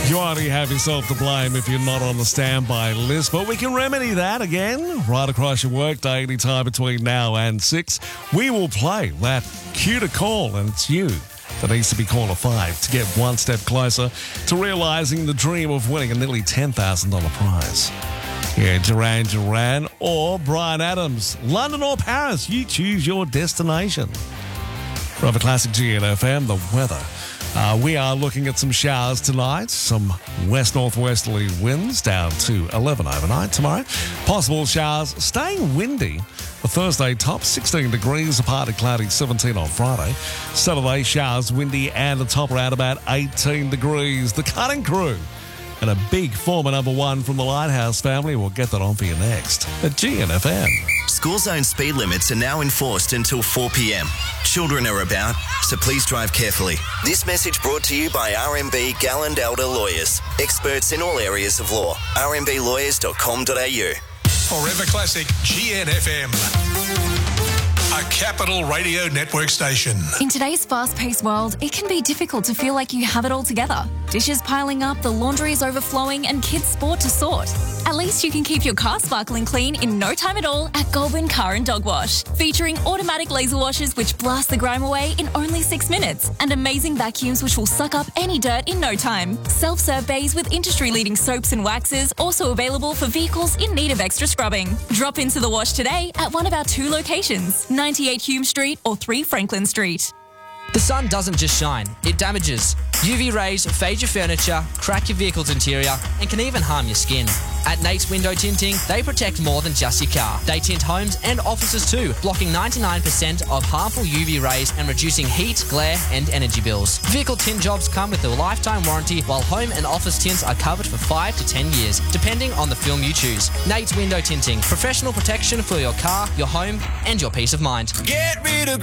You only have yourself to blame if you're not on the standby list, but we can remedy that again right across your workday anytime between now and 6. We will play that cue to call, and it's you that needs to be caller 5 to get one step closer to realising the dream of winning a nearly $10,000 prize. Yeah, Duran or Brian Adams, London or Paris, you choose your destination. Brother Classic GNFM, the weather. We are looking at some showers tonight, some west-northwesterly winds down to 11 overnight tomorrow. Possible showers, staying windy. The Thursday top 16 degrees, a partly cloudy 17 on Friday. Saturday showers, windy and the top around about 18 degrees. The Cutting Crew and a big former number 1 from the Lighthouse family. We'll get that on for you next at GNFM. School zone speed limits are now enforced until 4 p.m. Children are about, so please drive carefully. This message brought to you by RMB Galland Elder Lawyers. Experts in all areas of law. rmblawyers.com.au. Forever Classic GNFM. A Capital Radio Network station. In today's fast-paced world, it can be difficult to feel like you have it all together. Dishes piling up, the laundry is overflowing, and kids' sport to sort. At least you can keep your car sparkling clean in no time at all at Goulburn Car and Dog Wash. Featuring automatic laser washers which blast the grime away in only 6 minutes, and amazing vacuums which will suck up any dirt in no time. Self-serve bays with industry-leading soaps and waxes, also available for vehicles in need of extra scrubbing. Drop into the wash today at one of our 2 locations, 98 Hume Street or 3 Franklin Street. The sun doesn't just shine, it damages. UV rays fade your furniture, crack your vehicle's interior, and can even harm your skin. At Nate's Window Tinting, they protect more than just your car. They tint homes and offices too, blocking 99% of harmful UV rays and reducing heat, glare, and energy bills. Vehicle tint jobs come with a lifetime warranty, while home and office tints are covered for 5 to 10 years, depending on the film you choose. Nate's Window Tinting, professional protection for your car, your home, and your peace of mind. Get rid of